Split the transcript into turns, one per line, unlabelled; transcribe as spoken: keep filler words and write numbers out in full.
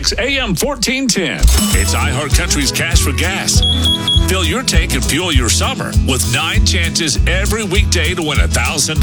X A M fourteen ten.
It's iHeartCountry's Cash for Gas. Fill your tank and fuel your summer with nine chances every weekday to win one thousand dollars.